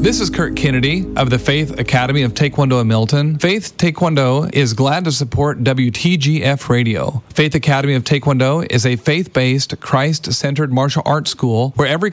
This is Kurt Kennedy of the Faith Academy of Taekwondo in Milton. Faith Taekwondo is glad to support WTGF Radio. Faith Academy of Taekwondo is a faith-based, Christ-centered martial arts school where every